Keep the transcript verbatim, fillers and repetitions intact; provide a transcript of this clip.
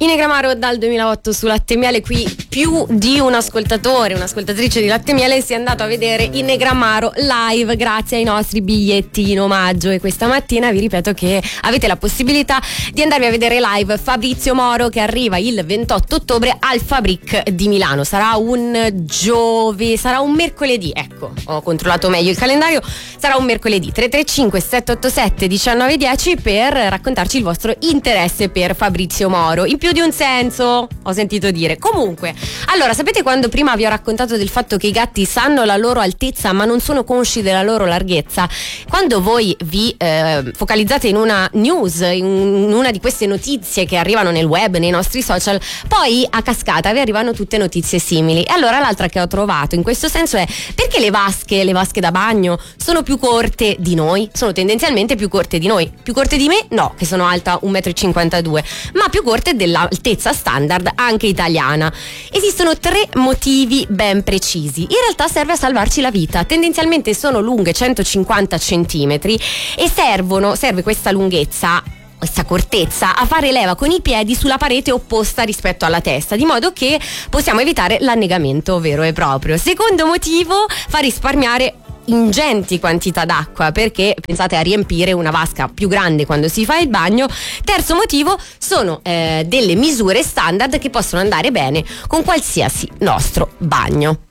Inegramaro dal duemilaotto su Latte e Miele, qui più di un ascoltatore, un'ascoltatrice di Latte e Miele si è andato a vedere Inegramaro live grazie ai nostri biglietti in omaggio, e questa mattina vi ripeto che avete la possibilità di andarvi a vedere live Fabrizio Moro, che arriva il ventotto ottobre al Fabric di Milano. Sarà un giovedì, sarà un mercoledì, ecco, ho controllato meglio il calendario, sarà un mercoledì. Tre tre cinque sette otto sette uno nove uno zero per raccontarci il vostro interesse per Fabrizio Moro, in più di un senso, ho sentito dire. Comunque, allora, sapete quando prima vi ho raccontato del fatto che i gatti sanno la loro altezza ma non sono consci della loro larghezza? Quando voi vi eh, focalizzate in una news, in una di queste notizie che arrivano nel web, nei nostri social, poi a cascata vi arrivano tutte notizie simili. E allora l'altra che ho trovato in questo senso è: perché le vasche, le vasche da bagno sono più corte di noi? Sono tendenzialmente più corte di noi. Più corte di me? No, che sono alta uno e cinquantadue metri, ma più corte dell'altezza standard anche italiana. Esistono tre motivi ben precisi. In realtà serve a salvarci la vita. Tendenzialmente sono lunghe centocinquanta centimetri e servono, serve questa lunghezza, questa cortezza, a fare leva con i piedi sulla parete opposta rispetto alla testa, di modo che possiamo evitare l'annegamento vero e proprio. Secondo motivo, fa risparmiare ingenti quantità d'acqua, perché pensate a riempire una vasca più grande quando si fa il bagno. Terzo motivo, sono eh, delle misure standard che possono andare bene con qualsiasi nostro bagno.